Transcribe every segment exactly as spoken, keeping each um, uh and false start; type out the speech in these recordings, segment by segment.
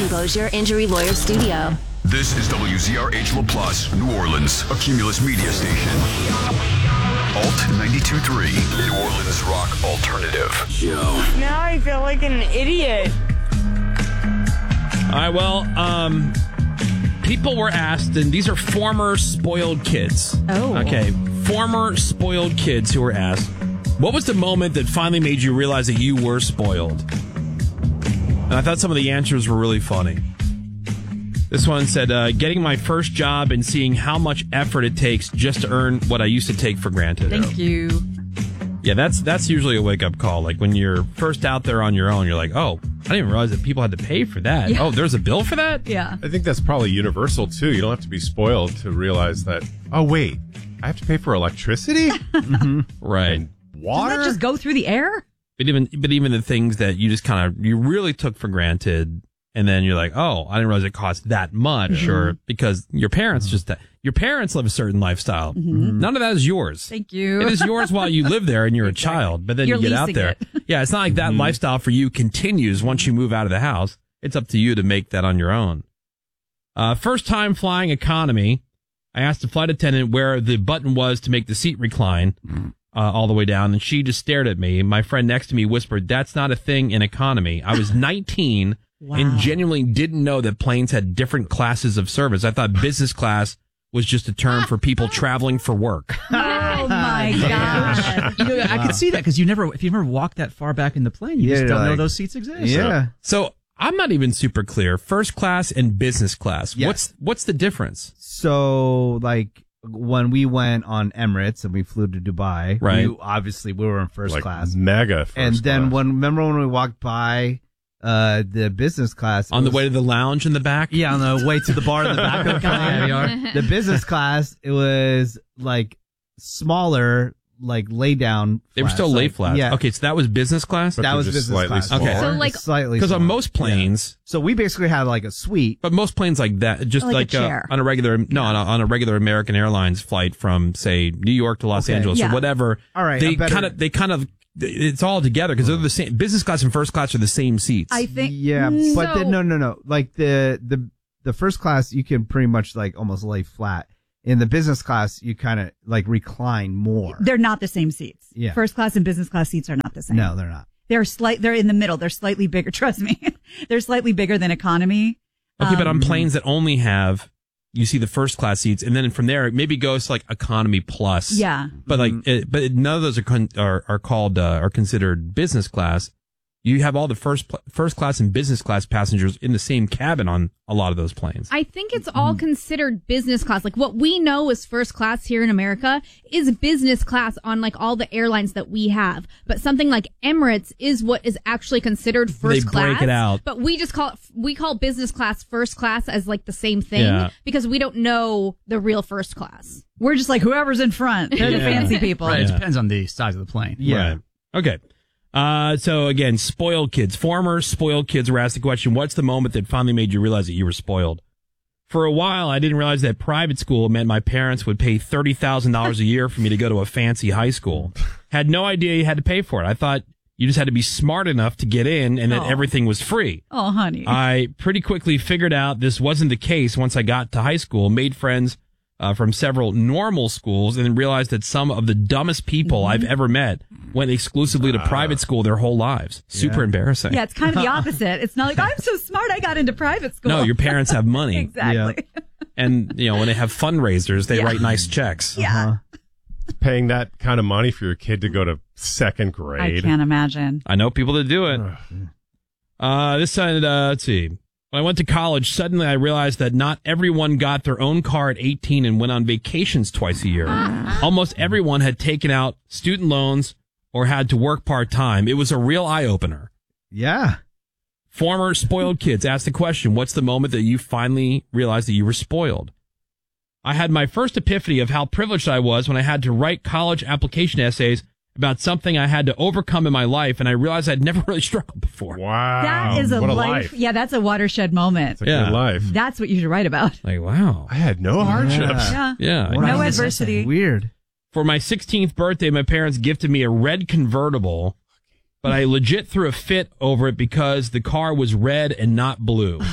Composure Injury Lawyer Studio. This is W Z R H La Place, New Orleans, a Cumulus media station. Alt ninety-two point three, New Orleans rock alternative. Joe. Now I feel like an idiot. All right, well, um, people were asked, and these are former spoiled kids. Oh. Okay, former spoiled kids who were asked, what was the moment that finally made you realize that you were spoiled? And I thought some of the answers were really funny. This one said, uh, getting my first job and seeing how much effort it takes just to earn what I used to take for granted. Thank you. Yeah, that's that's usually a wake-up call. Like when you're first out there on your own, you're like, oh, I didn't even realize that people had to pay for that. Yeah. Oh, there's a bill for that? Yeah. I think that's probably universal, too. You don't have to be spoiled to realize that, oh, wait, I have to pay for electricity? mm-hmm. Right. And water? Doesn't that just go through the air? But even, but even the things that you just kind of, you really took for granted, and then you're like, oh, I didn't realize it cost that much, mm-hmm. or because your parents just, your parents live a certain lifestyle. Mm-hmm. None of that is yours. Thank you. It is yours while you live there and you're exactly. a child, but then you're you get out there. It. Yeah, it's not like that mm-hmm. lifestyle for you continues once you move out of the house. It's up to you to make that on your own. Uh, first time flying economy, I asked the flight attendant where the button was to make the seat recline. Uh, all the way down, and she just stared at me. My friend next to me whispered, that's not a thing in economy. I was nineteen wow. and genuinely didn't know that planes had different classes of service. I thought business class was just a term for people traveling for work. Oh, my gosh. You know, I wow. could see that because you never, if you never walked that far back in the plane, you yeah, just don't like, know those seats exist. Yeah. So I'm not even super clear. First class and business class. Yes. What's what's the difference? So, like, when we went on Emirates and we flew to Dubai, right? We, obviously, we were in first like class, mega first and then class. when remember when we walked by uh, the business class on was, the way to the lounge in the back? Yeah, on the way to the bar in the back of the plane. The business class, it was like smaller, like lay down. They were still lay like, flat. Yeah. Okay, so that was business class. But that was just business slightly class. smaller. Okay, so like slightly because on smaller. most planes, yeah. So we basically had like a suite. but most planes like that, just like, like, a uh, chair. on a regular no, on a, on a regular American Airlines flight from say New York to Los Okay. Angeles Yeah. or whatever. All right, they better- kind of they kind of it's all together because they're the same. Business class and first class are the same seats. I think. Yeah, Mm, but so, the, no, no, no. Like the the the first class, you can pretty much like almost lay flat. In the business class, you kind of like recline more. They're not the same seats. Yeah. First class and business class seats are not the same. No, they're not. They're slight. They're in the middle. They're slightly bigger. Trust me. They're slightly bigger than economy. Okay, um, but on planes that only have, you see the first class seats, and then from there it maybe goes to like economy plus. Yeah. But like, it, but none of those are con- are, are called uh, are considered business class. You have all the first pl- first class and business class passengers in the same cabin on a lot of those planes. I think it's all considered business class. Like what we know as first class here in America is business class on like all the airlines that we have. But something like Emirates is what is actually considered first They class. break it out. But we just call it, we call business class first class as like the same thing Yeah. because we don't know the real first class. We're just like whoever's in front. They're the Yeah. fancy people. Right. Yeah. It depends on the size of the plane. Yeah. Right. Okay. Uh, so again, spoiled kids, former spoiled kids were asked the question, what's the moment that finally made you realize that you were spoiled? For a while, I didn't realize that private school meant my parents would pay thirty thousand dollars a year for me to go to a fancy high school. Had no idea you had to pay for it. I thought you just had to be smart enough to get in and that Oh. everything was free. Oh, honey. I pretty quickly figured out this wasn't the case once I got to high school, made friends uh, from several normal schools, and then realized that some of the dumbest people Mm-hmm. I've ever met went exclusively to private school their whole lives. Super Yeah. embarrassing. yeah, it's kind of the opposite. It's not like I'm so smart. I got into private school. No, your parents have money. exactly. And, you know, when they have fundraisers, they Yeah. write nice checks. Yeah. Paying that kind of money for your kid to go to second I grade. can't imagine. I know people that do it. Uh, this side, uh, let's see. When I went to college, suddenly I realized that not everyone got their own car at eighteen and went on vacations twice a year. Almost everyone had taken out student loans or had to work part-time. It was a real eye-opener. Yeah. Former spoiled kids asked the question, what's the moment that you finally realized that you were spoiled? I had my first epiphany of how privileged I was when I had to write college application essays about something I had to overcome in my life, and I realized I'd never really struggled before. Wow. That is a what a life. life. Yeah, that's a watershed moment. It's a Yeah. good life. That's what you should write about. Like, wow. I had no hardships. Yeah. Yeah. What No is this? adversity. Weird. For my sixteenth birthday, my parents gifted me a red convertible, but I legit threw a fit over it because the car was red and not blue.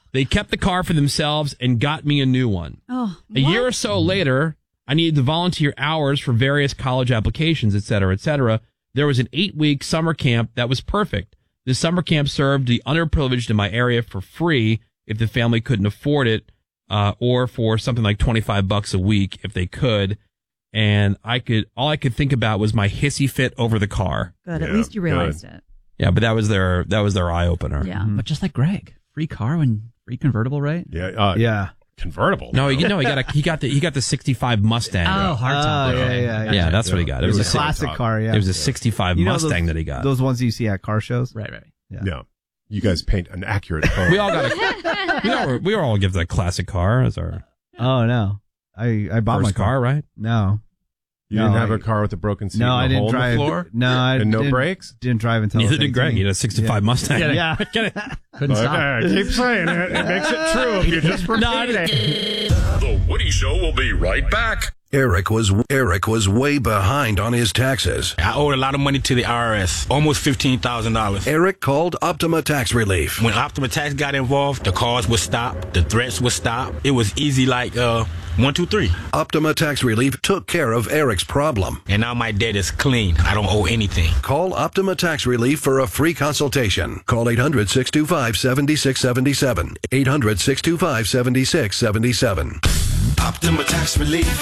They kept the car for themselves and got me a new one. Oh, a year or so later, I needed to volunteer hours for various college applications, et cetera, et cetera. There was an eight-week summer camp that was perfect. The summer camp served the underprivileged in my area for free if the family couldn't afford it, uh, or for something like twenty-five bucks a week if they could. And I could, all I could think about was my hissy fit over the car. Good. At Yeah, least you realized good. it. Yeah, but that was their, that was their eye opener. Yeah. But just like Greg, free car and free convertible, right? Yeah. Uh, Yeah. Convertible. No, you know, he got a, he got the, he got the sixty-five Mustang. Oh, Oh, hardtop. yeah, okay. yeah, yeah. yeah, that's what he got. It It was, was a a six- classic car, yeah. It was a sixty-five You know Mustang those- that he got. Those ones you see at car shows? Right, right. Yeah. No. You guys paint an accurate home. We all got a, we all, we all give that classic car as our Oh, no. I, I bought first my car. car, right? No. You No, didn't have I- a car with a broken seat No, and a I didn't hole drive. in the floor? No, I And no didn't, brakes? Didn't drive until I Neither was did Greg. eighteen. He had a sixty-five Mustang. Yeah. Couldn't stop. I keep saying it. It makes it true if you just repeat No, it. The Woody Show will be right back. Eric was Eric was way behind on his taxes. I owed a lot of money to the I R S, almost fifteen thousand dollars. Eric called Optima Tax Relief. When Optima Tax got involved, the calls would stop, the threats would stop. It was easy like uh, one, two, three. Optima Tax Relief took care of Eric's problem. And now my debt is clean. I don't owe anything. Call Optima Tax Relief for a free consultation. Call eight hundred, six two five, seven six seven seven. eight hundred, six two five, seven six seven seven. Optima Tax Relief.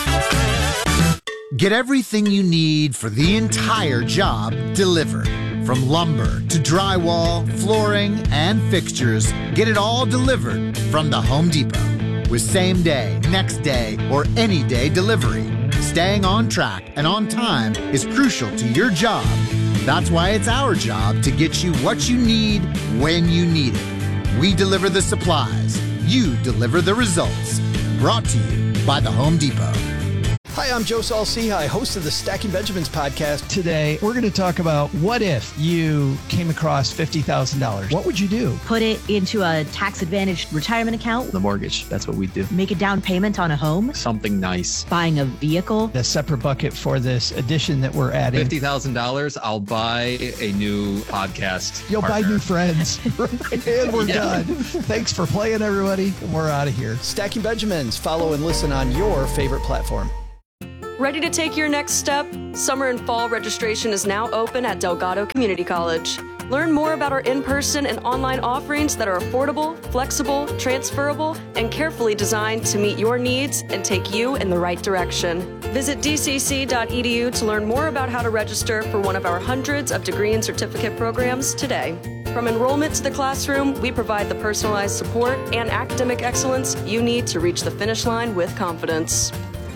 Get everything you need for the entire job delivered. From lumber to drywall, flooring, and fixtures, get it all delivered from the Home Depot. With same day, next day, or any day delivery, staying on track and on time is crucial to your job. That's why it's our job to get you what you need when you need it. We deliver the supplies. You deliver the results. Brought to you by the Home Depot. Hi, I'm Joe Saul-Sehy, host of the Stacking Benjamins podcast. Today, we're going to talk about what if you came across fifty thousand dollars? What would you do? Put it into a tax-advantaged retirement account. The mortgage, that's what we do. Make a down payment on a home. Something nice. Buying a vehicle. A separate bucket for this edition that we're adding. fifty thousand dollars, I'll buy a new podcast. You'll partner. buy new friends. And we're Yeah. done. Thanks for playing, everybody. We're out of here. Stacking Benjamins. Follow and listen on your favorite platform. Ready to take your next step? Summer and fall registration is now open at Delgado Community College. Learn more about our in-person and online offerings that are affordable, flexible, transferable, and carefully designed to meet your needs and take you in the right direction. Visit d c c dot e d u to learn more about how to register for one of our hundreds of degree and certificate programs today. From enrollment to the classroom, we provide the personalized support and academic excellence you need to reach the finish line with confidence.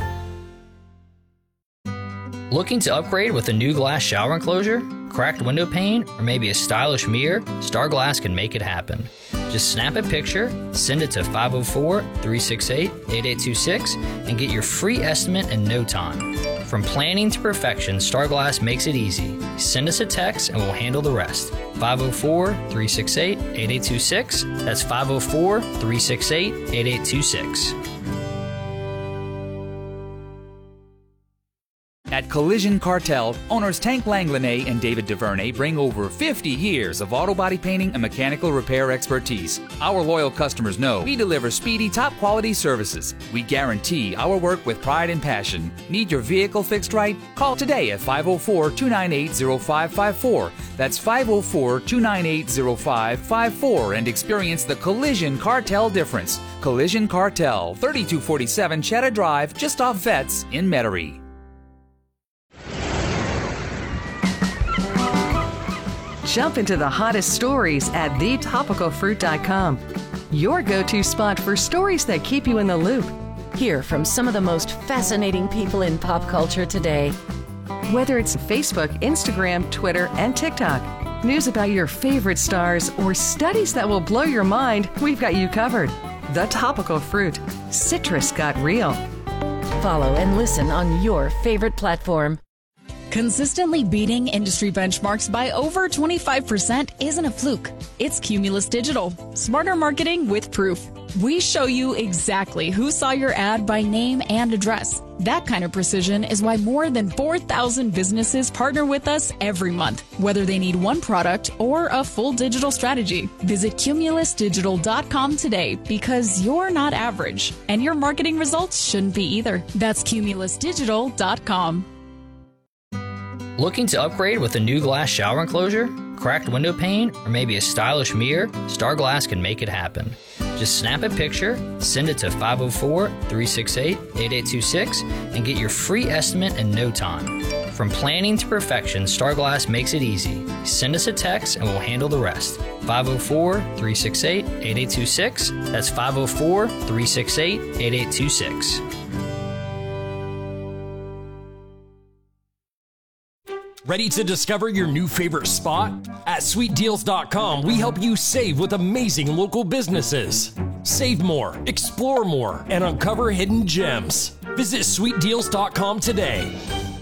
Looking to upgrade with a new glass shower enclosure, cracked window pane, or maybe a stylish mirror? Star Glass can make it happen. Just snap a picture, send it to five oh four, three six eight, eight eight two six, and get your free estimate in no time. From planning to perfection, Star Glass makes it easy. Send us a text and we'll handle the rest. five oh four, three six eight, eight eight two six. That's five oh four, three six eight, eight eight two six. At Collision Cartel, owners Tank Langlanay and David DuVernay bring over fifty years of auto body painting and mechanical repair expertise. Our loyal customers know we deliver speedy, top-quality services. We guarantee our work with pride and passion. Need your vehicle fixed right? Call today at five oh four, two nine eight, oh five five four. That's five oh four, two nine eight, oh five five four and experience the Collision Cartel difference. Collision Cartel, thirty-two forty-seven Cheddar Drive, just off Vets in Metairie. Jump into the hottest stories at the topical fruit dot com. Your go-to spot for stories that keep you in the loop. Hear from some of the most fascinating people in pop culture today. Whether it's Facebook, Instagram, Twitter, and TikTok, news about your favorite stars, or studies that will blow your mind, we've got you covered. The Topical Fruit. Citrus got real. Follow and listen on your favorite platform. Consistently beating industry benchmarks by over twenty-five percent isn't a fluke. It's Cumulus Digital. Smarter marketing with proof. We show you exactly who saw your ad by name and address. That kind of precision is why more than four thousand businesses partner with us every month, whether they need one product or a full digital strategy. Visit cumulus digital dot com today because you're not average, and your marketing results shouldn't be either. That's cumulus digital dot com. Looking to upgrade with a new glass shower enclosure, cracked window pane, or maybe a stylish mirror? Star Glass can make it happen. Just snap a picture, send it to five oh four, three six eight, eight eight two six, and get your free estimate in no time. From planning to perfection, Star Glass makes it easy. Send us a text and we'll handle the rest. five oh four, three six eight, eight eight two six. That's five oh four, three six eight, eight eight two six. Ready to discover your new favorite spot? At sweet deals dot com, we help you save with amazing local businesses. Save more, explore more, and uncover hidden gems. Visit sweet deals dot com today.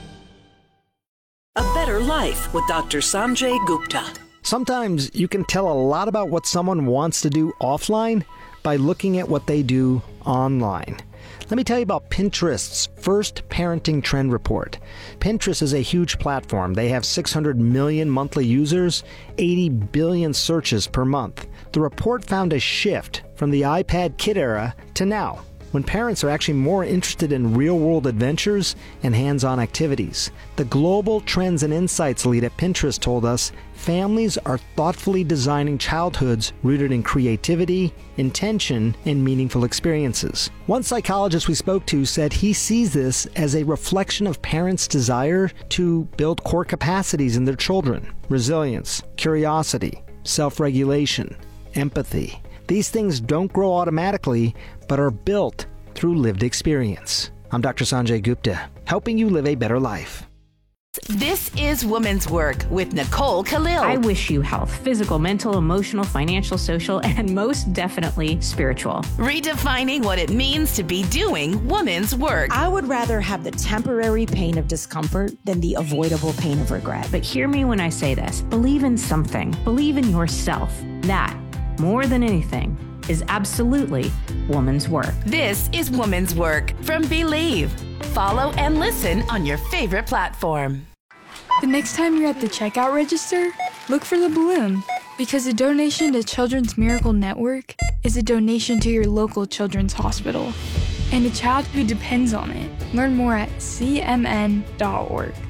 A Better Life with Doctor Sanjay Gupta. Sometimes you can tell a lot about what someone wants to do offline by looking at what they do online. Let me tell you about Pinterest's first parenting trend report. Pinterest is a huge platform. They have six hundred million monthly users, eighty billion searches per month. The report found a shift from the iPad kid era to now, when parents are actually more interested in real-world adventures and hands-on activities. The Global Trends and Insights lead at Pinterest told us families are thoughtfully designing childhoods rooted in creativity, intention, and meaningful experiences. One psychologist we spoke to said he sees this as a reflection of parents' desire to build core capacities in their children: resilience, curiosity, self-regulation, empathy. These things don't grow automatically, but are built through lived experience. I'm Doctor Sanjay Gupta, helping you live a better life. This is Woman's Work with Nicole Khalil. I wish you health, physical, mental, emotional, financial, social, and most definitely spiritual. Redefining what it means to be doing woman's work. I would rather have the temporary pain of discomfort than the avoidable pain of regret. But hear me when I say this. Believe in something. Believe in yourself. That, more than anything, is absolutely woman's work. This is Woman's Work from Believe. Follow and listen on your favorite platform. The next time you're at the checkout register, look for the balloon, because a donation to Children's Miracle Network is a donation to your local children's hospital and a child who depends on it. Learn more at c m n dot org.